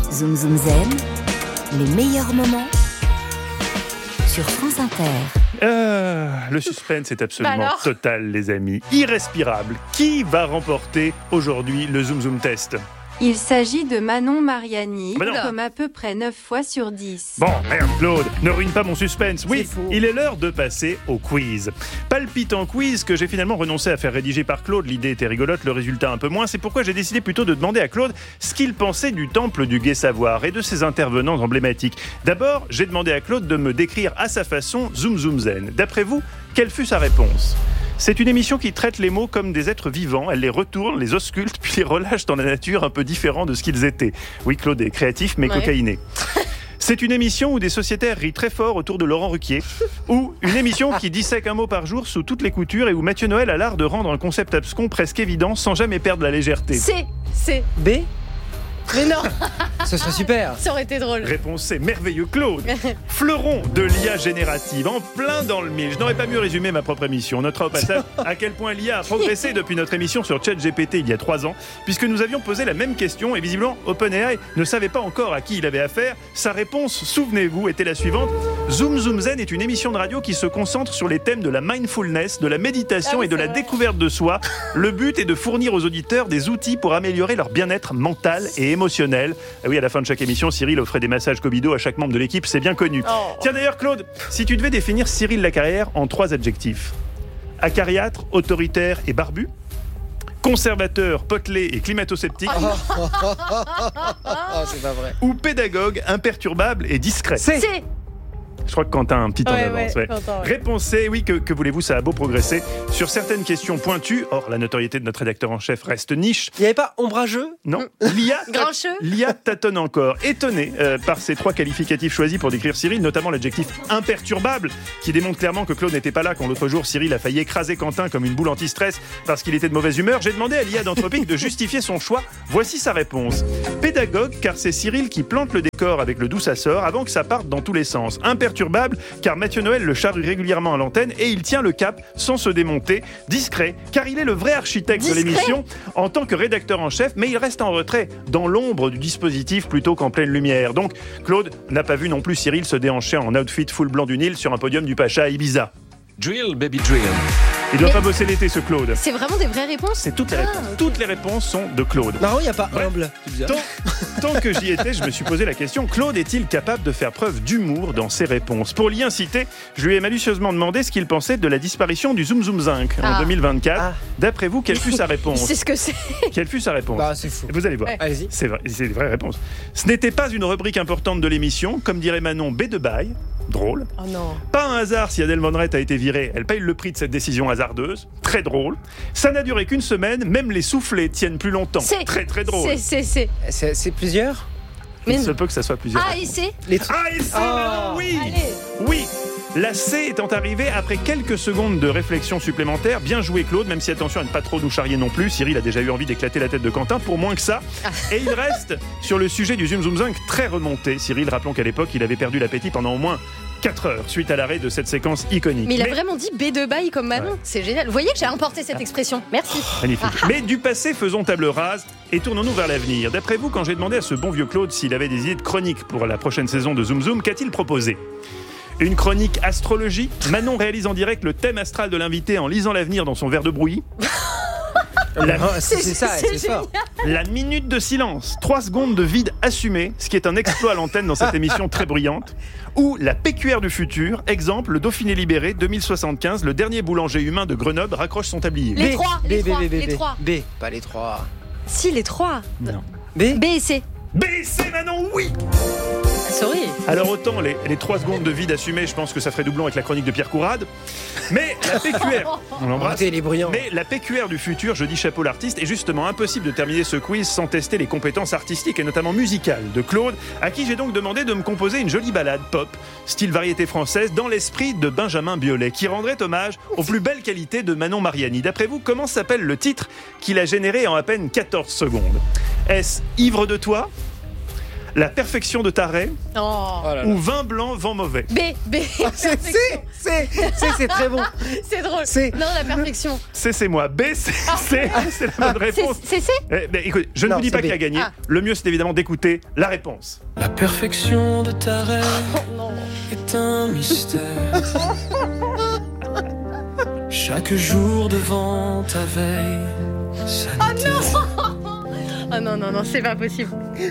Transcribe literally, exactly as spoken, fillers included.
Zoom Zoom Zen, les meilleurs moments sur France Inter. Euh, le suspense est absolument bah total, les amis. Irrespirable. Qui va remporter aujourd'hui le Zoom Zoom Test ? Il s'agit de Manon Mariani, Bah non. comme à peu près neuf fois sur dix. Bon, merde, Claude, ne ruine pas mon suspense. Oui, C'est faux. il est l'heure de passer au quiz. Palpitant quiz que j'ai finalement renoncé à faire rédiger par Claude. L'idée était rigolote, le résultat un peu moins. C'est pourquoi j'ai décidé plutôt de demander à Claude ce qu'il pensait du temple du gai savoir et de ses intervenants emblématiques. D'abord, j'ai demandé à Claude de me décrire à sa façon Zoom Zoom Zen. D'après vous, quelle fut sa réponse ? C'est une émission qui traite les mots comme des êtres vivants. Elle les retourne, les ausculte, puis les relâche dans la nature un peu différent de ce qu'ils étaient. Oui, Claude est créatif, mais Ouais. cocaïné. C'est une émission où des sociétaires rient très fort autour de Laurent Ruquier, ou une émission qui dissèque un mot par jour sous toutes les coutures et où Mathieu Noël a l'art de rendre un concept abscon presque évident sans jamais perdre la légèreté. C'est, c'est. B, Mais non, ce serait super. ça aurait été drôle. Réponse C, merveilleux Claude. Fleuron de l'I A générative, en plein dans le mille. Je n'aurais pas mieux résumé ma propre émission. On notera au passage à quel point l'I A a progressé depuis notre émission sur ChatGPT il y a trois ans, puisque nous avions posé la même question et visiblement OpenAI ne savait pas encore à qui il avait affaire. Sa réponse, souvenez-vous, était la suivante. Zoom Zoom Zen est une émission de radio qui se concentre sur les thèmes de la mindfulness, de la méditation Ah oui, et de c'est la vrai. découverte de soi. Le but est de fournir aux auditeurs des outils pour améliorer leur bien-être mental et émotionnel. Ah oui, à la fin de chaque émission, Cyril offrait des massages Cobido à chaque membre de l'équipe, c'est bien connu. Oh. Tiens d'ailleurs, Claude, si tu devais définir Cyril Lacarrière en trois adjectifs. Acariâtre, autoritaire et barbu. Conservateur, potelé et climato-sceptique. Ah, c'est pas vrai. Ou pédagogue, imperturbable et discret. C. C'est. Je crois que Quentin a un petit temps Ouais, d'avance. ouais, ouais. Quentin, ouais. Réponse C, oui, que, que voulez-vous, ça a beau progresser. Sur certaines questions pointues, or la notoriété de notre rédacteur en chef reste niche. Il n'y avait pas ombrageux? Non, l'I A, Grincheux. l'I A tâtonne encore. Étonné euh, par ces trois qualificatifs choisis pour décrire Cyril, notamment l'adjectif imperturbable, qui démontre clairement que Claude n'était pas là quand l'autre jour Cyril a failli écraser Quentin comme une boule anti-stress parce qu'il était de mauvaise humeur. J'ai demandé à l'I A d'Anthropique de justifier son choix. Voici sa réponse. Pédagogue, car c'est Cyril qui plante le décor avec le d'où ça sort avant que ça parte dans tous les sens. Imperturbable, car Mathieu Noël le charrie régulièrement à l'antenne et il tient le cap sans se démonter. Discret, car il est le vrai architecte Discret. de l'émission en tant que rédacteur en chef, mais il reste en retrait, dans l'ombre du dispositif plutôt qu'en pleine lumière. Donc, Claude n'a pas vu non plus Cyril se déhancher en outfit full blanc du Nil sur un podium du Pacha à Ibiza. Drill, baby drill. Il doit Mais- pas bosser l'été, ce Claude. C'est vraiment des vraies réponses. C'est toutes les Ah, réponses. ok. Toutes les réponses sont de Claude. Non, il n'y a pas Ouais. humble. C'est bizarre. Tant, tant que j'y étais, je me suis posé la question, Claude est-il capable de faire preuve d'humour dans ses réponses ? Pour l'y inciter, je lui ai malicieusement demandé ce qu'il pensait de la disparition du Zoom Zoom Zinc en Ah. deux mille vingt-quatre. Ah. D'après vous, quelle fut sa Il réponse ? sait ce que c'est. Quelle fut sa réponse ? Bah, c'est fou. Vous allez voir. Ouais. Allez-y. C'est vrai, c'est des vraies réponses. Ce n'était pas une rubrique importante de l'émission, comme dirait Manon, B de bail. Drôle. Oh non. Pas un hasard si Adèle Van Rett a été virée. Elle paye le prix de cette décision hasardeuse. Très drôle. Ça n'a duré qu'une semaine. Même les soufflets tiennent plus longtemps. C'est. Très très drôle. C'est, c'est, c'est. C'est c'est plusieurs? Mais Il se non. peut que ça soit plusieurs. Ah, et c'est. Les trucs. Ah, et c'est Oh. Manon, oui. Allez. Oui. La C étant arrivée après quelques secondes de réflexion supplémentaire. Bien joué Claude, même si attention à ne pas trop nous charrier non plus. Cyril a déjà eu envie d'éclater la tête de Quentin pour moins que ça. Et il reste sur le sujet du Zoom Zoom Zinc très remonté. Cyril, rappelons qu'à l'époque, il avait perdu l'appétit pendant au moins quatre heures suite à l'arrêt de cette séquence iconique. Mais il a Mais- vraiment dit B de bail comme Manon. Ouais. C'est génial. Vous voyez que j'ai importé cette expression. Merci. Magnifique. Mais du passé, faisons table rase et tournons-nous vers l'avenir. D'après vous, quand j'ai demandé à ce bon vieux Claude s'il avait des idées de chronique pour la prochaine saison de Zoom Zoom, qu'a-t-il proposé ? Une chronique astrologie. Manon réalise en direct le thème astral de l'invité en lisant l'avenir dans son verre de brouillis. La, Ah, C'est c'est ça, c'est c'est fort. la minute de silence, trois secondes de vide assumé, ce qui est un exploit à l'antenne dans cette émission très brillante. Ou la P Q R du futur, exemple, le Dauphiné libéré, deux mille soixante-quinze, le dernier boulanger humain de Grenoble raccroche son tablier. Les B, trois, B, les B, trois, B, B, les B. trois. B, pas les trois. Si, les trois. Non. B. B et C. B, c'est Manon, oui. Sorry. Alors autant les, les trois secondes de vide assumé, je pense que ça ferait doublon avec la chronique de Pierre Courade. Mais la P Q R, on l'embrasse. Arrêtez, il est brillant. Mais la P Q R du futur, je dis chapeau l'artiste, est justement impossible de terminer ce quiz sans tester les compétences artistiques et notamment musicales de Claude, à qui j'ai donc demandé de me composer une jolie ballade pop, style variété française, dans l'esprit de Benjamin Biolay, qui rendrait hommage aux plus belles qualités de Manon Mariani. D'après vous, comment s'appelle le titre qu'il a généré en à peine quatorze secondes ? Est-ce Ivre de toi ? La perfection de ta raie Oh. Oh là là. ou vin blanc, vent mauvais? B, B. c'est- Perfection. C'est, c'est, c'est très bon. C'est drôle. C'est- Non, la perfection. C, c'est moi. B, c'est C. C'est la bonne C'est réponse. c'est C Eh, ben, écoute, je ne Non, vous dis c'est pas B. qui a gagné. Ah. Le mieux, c'est évidemment d'écouter la réponse. La perfection de ta rêve Oh non. est un mystère. Chaque jour devant ta veille sanitaire. Ah non, non, non, c'est pas possible.